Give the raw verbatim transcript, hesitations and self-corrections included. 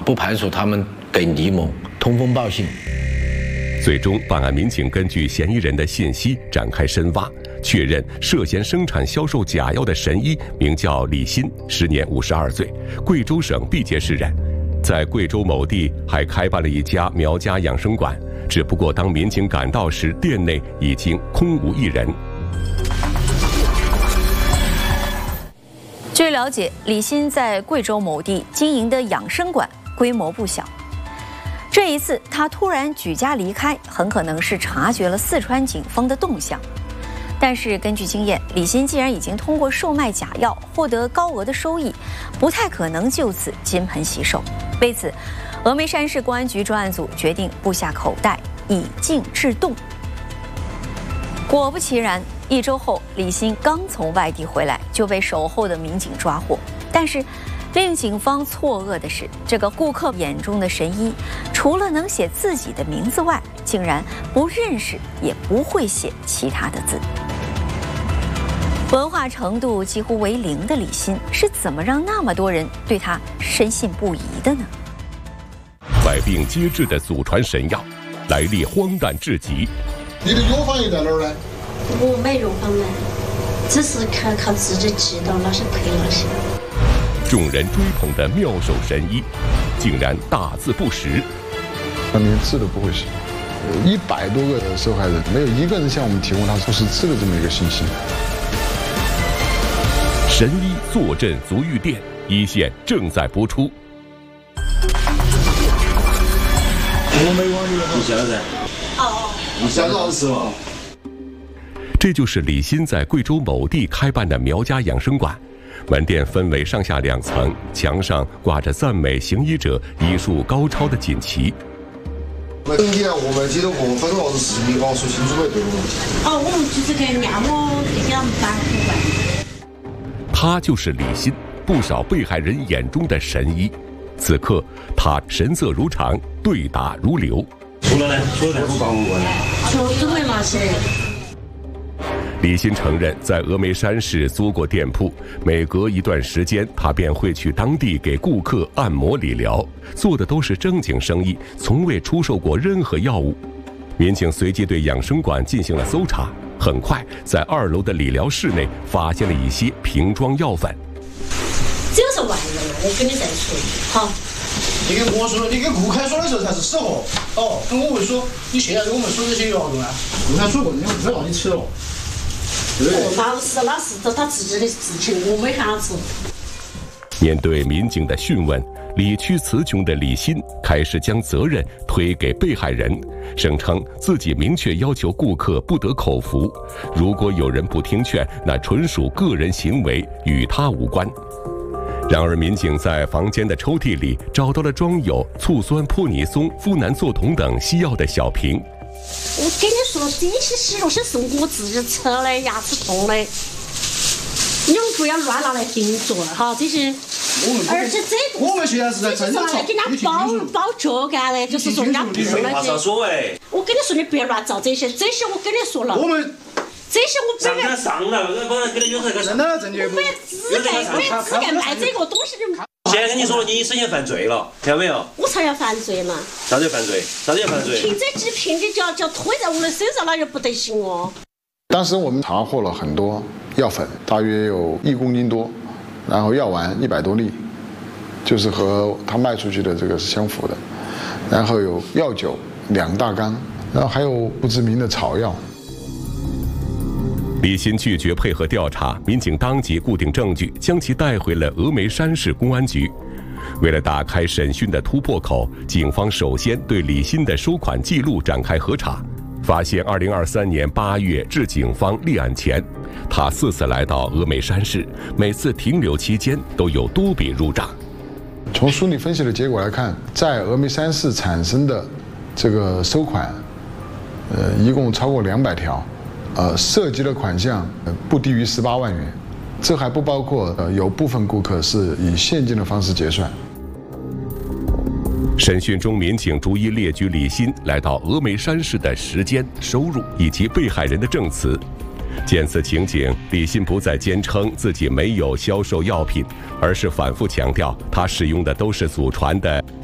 不排除他们给李某通风报信。 最终，办案民警根据嫌疑人的信息展开深挖，确认涉嫌生产销售假药的神医名叫李鑫，时年五十二岁，贵州省毕节市人，在贵州某地还开办了一家苗家养生馆。只不过当民警赶到时，店内已经空无一人。 据了解，李鑫在贵州某地经营的养生馆规模不小。这一次，他突然举家离开，很可能是察觉了四川警方的动向。但是根据经验，李鑫既然已经通过售卖假药获得高额的收益，不太可能就此金盆洗手。为此，峨眉山市公安局专案组决定布下口袋，以静制动。果不其然，一周后，李鑫刚从外地回来，就被守候的民警抓获。但是令警方错愕的是，这个顾客眼中的神医，除了能写自己的名字外，竟然不认识也不会写其他的字。文化程度几乎为零的李鑫，是怎么让那么多人对他深信不疑的呢？ 百病皆治的祖传神药，来历荒诞至极。 你的药方又在哪儿呢？ 我没药方呢，只是靠靠自己祈祷那些配那些。 众人追捧的妙手神医，竟然大字不识， 他连字都不会写。一百多个受害人，没有一个人向我们提供他不识字的这么一个信息。 神医坐镇足浴店，一线正在播出。 我没往你，你晓得？哦，你晓得是吗？ 这就是李鑫在贵州某地开办的苗家养生馆。门店分为上下两层，墙上挂着赞美行医者医术高超的锦旗。 那你啊，我们记得我们分了啥子事情，你跟我说清楚没对我？ 哦，我们就是给按摩，给他们办活办。 他就是李鑫，不少被害人眼中的神医。此刻，他神色如常，对答如流。 除了呢，除了不帮我呢？ 就是为那些。 李鑫承认在峨眉山市租过店铺，每隔一段时间，他便会去当地给顾客按摩理疗，做的都是正经生意，从未出售过任何药物。民警随即对养生馆进行了搜查，很快在二楼的理疗室内发现了一些瓶装药粉。 这个是万能的，我跟你再说，好。 你跟我说，你跟顾客说的时候才是时候。哦，跟我会说，你现在跟我们说这些有啥用啊？顾客说过，你不要让你吃了。 对，那是那是这他自己的事情，我没啥子。 面对民警的讯问，理屈词穷的李鑫开始将责任推给被害人，声称自己明确要求顾客不得口服，如果有人不听劝，那纯属个人行为，与他无关。然而，民警在房间的抽屉里找到了装有醋酸泼尼松、呋喃唑酮等西药的小瓶。 我跟你说，这些西药是我自己吃的，牙齿痛的，你们不要乱拿来定做哈，这些。而且这我们现在是在争吵， 给人家包包着干的，就是说人家病了的。我跟你说，你不要乱造这些，这些我跟你说了。 我们。 这些我本来上了，我帮他给他有这个真的证据不？ 我没资格，我没资格卖这个东西的。 现在跟你说了，你涉嫌犯罪了，听到没有？ 我才要犯罪嘛！ 啥叫犯罪？啥叫犯罪？ 凭这几瓶你就要就要推在我的身上，那就不得行哦。 当时我们查获了很多药粉，大约有一公斤多，然后药丸一百多粒，就是和他卖出去的这个是相符的。然后有药酒两大缸，然后还有不知名的草药。 李鑫拒绝配合调查，民警当即固定证据，将其带回了峨眉山市公安局。为了打开审讯的突破口，警方首先对李鑫的收款记录展开核查，发现二零二三年八月至警方立案前，他四次来到峨眉山市，每次停留期间都有多笔入账。 从梳理分析的结果来看，在峨眉山市产生的这个收款，呃，一共超过两百条。呃，涉及的款项不低于十八万元，这还不包括呃有部分顾客是以现金的方式结算。 审讯中，民警逐一列举李鑫来到峨眉山市的时间、收入以及被害人的证词。见此情景，李鑫不再坚称自己没有销售药品，而是反复强调他使用的都是祖传的